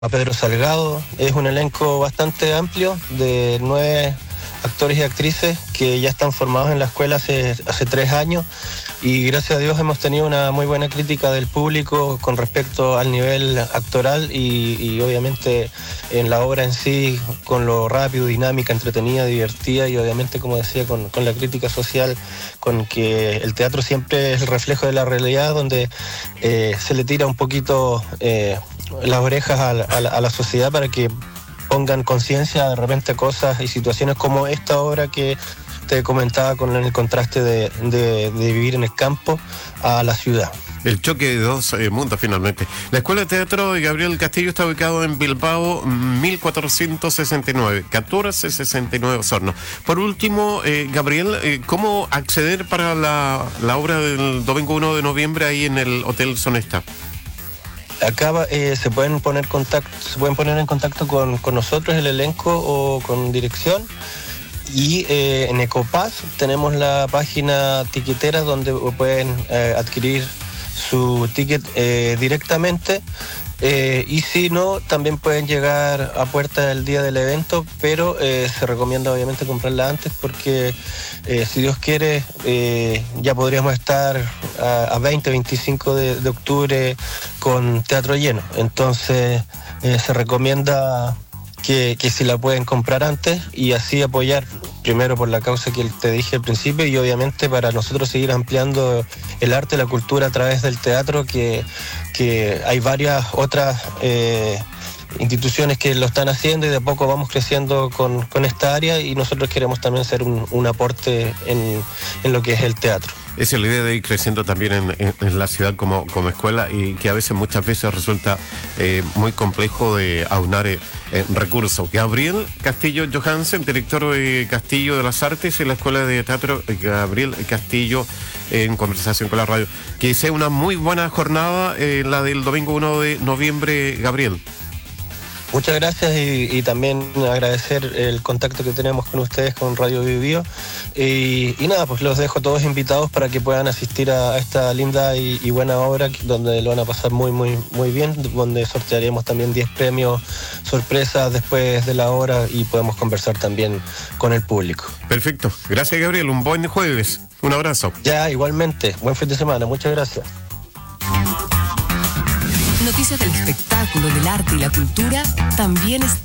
a Pedro Salgado. Es un elenco bastante amplio de 9 actores y actrices que ya están formados en la escuela hace 3 años, y gracias a Dios hemos tenido una muy buena crítica del público con respecto al nivel actoral y obviamente en la obra en sí, con lo rápido, dinámica, entretenida, divertida, y obviamente, como decía, con la crítica social, con que el teatro siempre es el reflejo de la realidad, donde se le tira un poquito las orejas a la sociedad para que pongan conciencia de repente a cosas y situaciones como esta obra que te comentaba, con el contraste de vivir en el campo a la ciudad. El choque de dos mundos, finalmente. La Escuela de Teatro de Gabriel Castillo está ubicado en Bilbao, 1469, 1469 Osorno. Por último, Gabriel, ¿cómo acceder para la obra del domingo 1 de noviembre ahí en el Hotel Sonesta? Acá se pueden poner en contacto con nosotros, el elenco, o con dirección. Y en Ecopass tenemos la página tiquetera donde pueden adquirir su ticket directamente. Y si no, también pueden llegar a puerta el día del evento, pero se recomienda obviamente comprarla antes, porque si Dios quiere ya podríamos estar a 25 de octubre con teatro lleno. Entonces se recomienda que si la pueden comprar antes, y así apoyar primero por la causa que te dije al principio, y obviamente para nosotros seguir ampliando el arte y la cultura a través del teatro, que hay varias otras instituciones que lo están haciendo, y de a poco vamos creciendo con esta área, y nosotros queremos también ser un aporte en lo que es el teatro. Esa es la idea de ir creciendo también en la ciudad como escuela, y que muchas veces resulta muy complejo de aunar recursos. Gabriel Castillo Johansen, director de Castillo de las Artes en la Escuela de Teatro Gabriel Castillo, en conversación con la radio. Que sea una muy buena jornada la del domingo 1 de noviembre, Gabriel. Muchas gracias, y también agradecer el contacto que tenemos con ustedes, con Radio Biobío. Y nada, pues los dejo todos invitados para que puedan asistir a esta linda y buena obra, donde lo van a pasar muy, muy, muy bien, donde sortearemos también 10 premios sorpresas después de la obra, y podemos conversar también con el público. Perfecto. Gracias, Gabriel. Un buen jueves. Un abrazo. Ya, igualmente. Buen fin de semana. Muchas gracias. Noticias del espectáculo, del arte y la cultura también